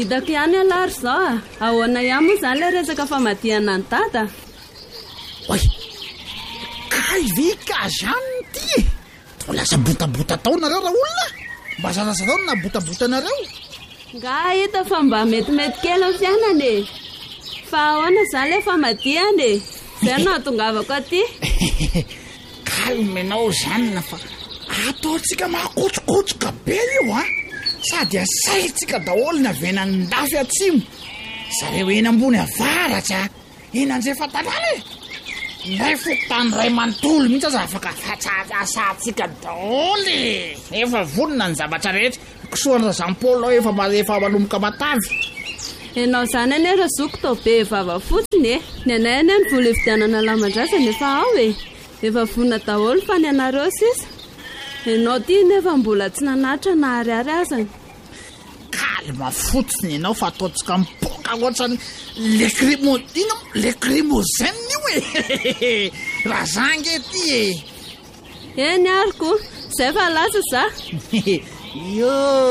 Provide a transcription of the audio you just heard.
Hitako ihany alary zao ahoana ihany moa izany ilay resaka famadihana ny dada. Oy, kaivika zany ty to lasa botabota tao nareo raha olona mba sasasa tao na botabota nareo. Nga hita fa mba metimety kely amin'ny fiainana e. Fa ahoana izany ilay famadihana e. Izay no hatongavako aty. Kalmenao zany na fa ataontsika makotrokotroka be io sady asaitsika daholo ny avenan'ny ndafy atsimo zareo eny ambony avaratra eny anjefa tanàna e. Ndray fotany ray manontolo mihitsy aza afaka asatsika daholo efa vonona ny zavatra rehetra kisoana Jean-Paul efa manomboka matavy. Enao zany ane raha zoko tao be vava fotsiny e. Ny anay ane ny vola hividianana lamandrasana efa ao e. Efa vonona daholo fa ny anareo sisa. Enao ty nefa mbola tsy nanatra na ariary azany. Kalma fotsiny ianao fa ataontsika mipoka ohatrany le crimogène io e. Raha zange ty e. Eny ariko, zay fa lasa za. Yo.